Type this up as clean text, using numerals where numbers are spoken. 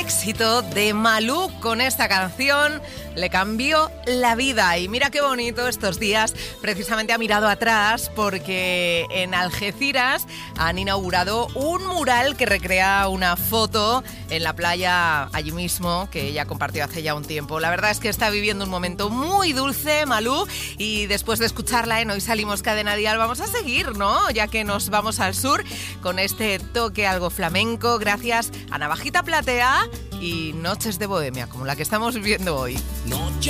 Éxito de Malú con esta canción le cambió la vida. Y mira qué bonito estos días, precisamente ha mirado atrás porque en Algeciras han inaugurado un mural que recrea una foto en la playa allí mismo que ella compartió hace ya un tiempo. La verdad es que está viviendo un momento muy dulce, Malú, y después de escucharla en Hoy Salimos Cadena Dial vamos a seguir, ¿no? Ya que nos vamos al sur con este toque algo flamenco gracias a Navajita Platea y Noches de Bohemia, como la que estamos viviendo hoy. Noche